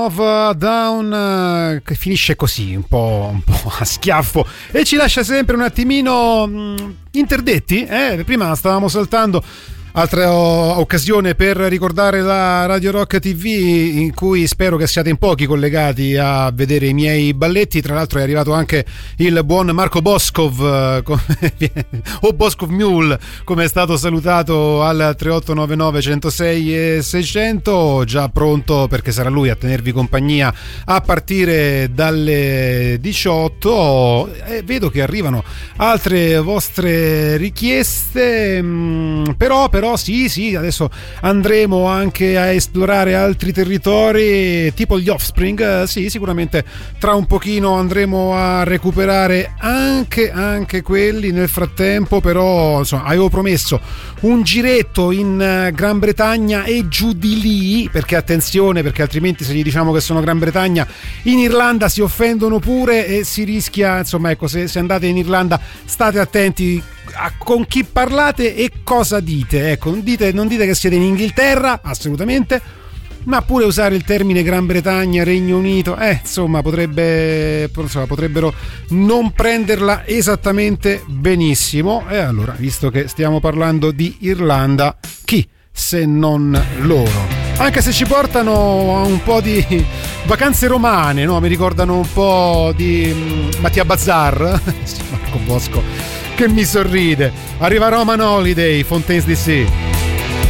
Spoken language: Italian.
of Down, che finisce così, un po' a schiaffo e ci lascia sempre un attimino interdetti. Prima stavamo saltando. Altra occasione per ricordare la Radio Rock TV, in cui spero che siate in pochi collegati a vedere i miei balletti. Tra l'altro è arrivato anche il buon Marco Boscov, o Boscov Mule, come è stato salutato al 3899 106 e 600, già pronto perché sarà lui a tenervi compagnia a partire dalle 18. Vedo che arrivano altre vostre richieste, però sì, adesso andremo anche a esplorare altri territori, tipo gli Offspring. Sì, sicuramente tra un pochino andremo a recuperare anche quelli. Nel frattempo però, insomma, avevo promesso un giretto in Gran Bretagna e giù di lì, perché attenzione, perché altrimenti se gli diciamo che sono Gran Bretagna, in Irlanda si offendono pure e si rischia, insomma, ecco, se andate in Irlanda state attenti a con chi parlate e cosa dite. Ecco, non dite che siete in Inghilterra, assolutamente, ma pure usare il termine Gran Bretagna, Regno Unito, insomma, potrebbero non prenderla esattamente benissimo. E allora, visto che stiamo parlando di Irlanda, chi se non loro? Anche se ci portano a un po' di vacanze romane, no? Mi ricordano un po' di Mattia Bazzar, Marco Bosco che mi sorride. Arriva Roman Holiday, Fontaines DC.